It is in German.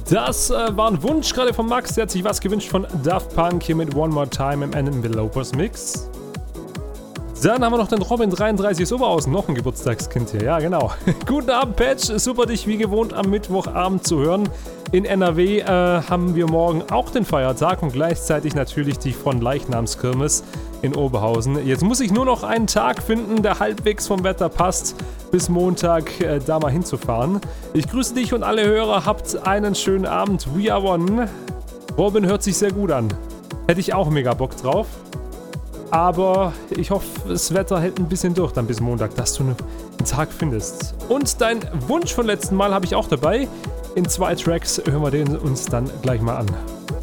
Das war ein Wunsch gerade von Max, der hat sich was gewünscht von Daft Punk hier mit One More Time im Envelopers Mix. Dann haben wir noch den Robin33 aus Oberhausen, noch ein Geburtstagskind hier, ja genau. Guten Abend Patch, super dich wie gewohnt am Mittwochabend zu hören. In NRW haben wir morgen auch den Feiertag und gleichzeitig natürlich die Fronleichnamskirmes in Oberhausen. Jetzt muss ich nur noch einen Tag finden, der halbwegs vom Wetter passt, bis Montag da mal hinzufahren. Ich grüße dich und alle Hörer, habt einen schönen Abend. We are one. Robin hört sich sehr gut an. Hätte ich auch mega Bock drauf. Aber ich hoffe, das Wetter hält ein bisschen durch dann bis Montag, dass du einen Tag findest. Und dein Wunsch von letzten Mal habe ich auch dabei. In 2 Tracks hören wir den uns dann gleich mal an.